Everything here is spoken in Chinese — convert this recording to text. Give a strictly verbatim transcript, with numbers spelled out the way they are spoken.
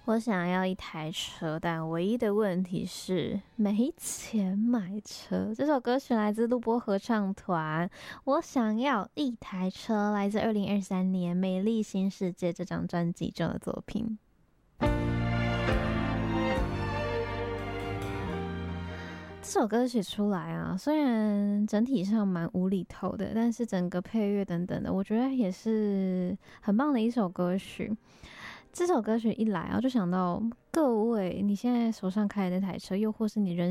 我想要一台车，但唯一的问题是没钱买车。这首歌曲来自录播合唱团，我想要一台车，来自二零二三年《美丽新世界》这张专辑中的作品。这首歌曲出来啊，虽然整体上蛮无厘头的，但是整个配乐等等的，我觉得也是很棒的一首歌曲。这首歌曲一来啊，就想到各位，你现在手上开的那台车，又或是你人